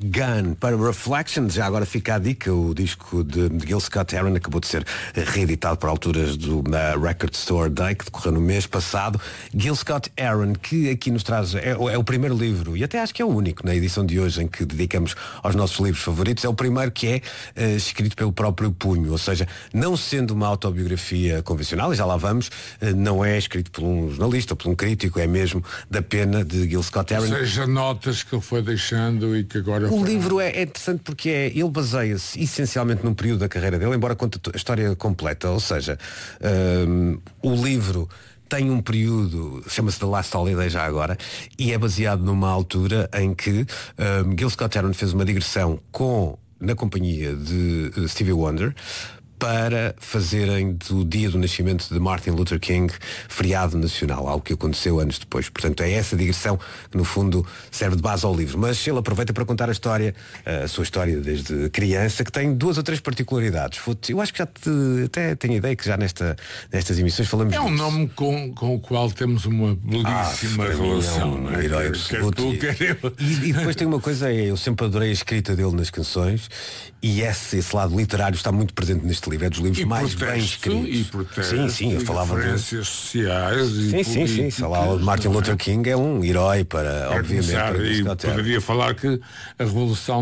Gun. Para Reflections, já agora fica a dica, o disco de Gil Scott-Heron acabou de ser reeditado por alturas do Record Store Day, que decorreu no mês passado. Gil Scott-Heron, que aqui nos traz, é o primeiro livro, e até acho que é o único na edição de hoje em que dedicamos aos nossos livros favoritos, é o primeiro que é escrito pelo próprio punho, ou seja, não sendo uma autobiografia convencional, e já lá vamos, não é escrito por um jornalista ou por um crítico, é mesmo da pena de Gil Scott-Heron. Ou seja, notas que ele foi deixando e que agora... O livro é interessante porque ele baseia-se essencialmente num período da carreira dele, embora conte a história completa, ou seja, o livro tem um período, chama-se The Last Holiday já agora, e é baseado numa altura em que Gil Scott-Heron fez uma digressão na companhia de Stevie Wonder para fazerem do dia do nascimento de Martin Luther King feriado nacional, algo que aconteceu anos depois. Portanto, é essa digressão que no fundo serve de base ao livro. Mas ele aproveita para contar a sua história desde criança, que tem 2 ou 3 particularidades. Eu acho que até tenho ideia que já nestas emissões falamos disso. Nome com o qual temos uma belíssima relação. Um herói absoluto. E depois tem uma coisa, eu sempre adorei a escrita dele nas canções, e esse lado literário está muito presente neste livro. É dos livros mais bem escritos. Sim, eu falava de referências sociais. Sim. Falava de Martin Luther King, é um herói para, obviamente, para e poderia falar que a Revolução